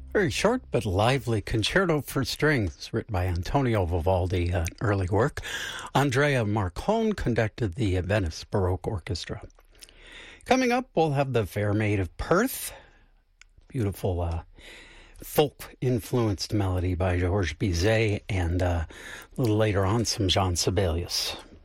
Very short but lively concerto for strings, written by Antonio Vivaldi, an early work. Andrea Marcon conducted the Venice Baroque Orchestra. Coming up, we'll have the Fair Maid of Perth, beautiful folk-influenced melody by Georges Bizet, and a little later on, some Jean Sibelius.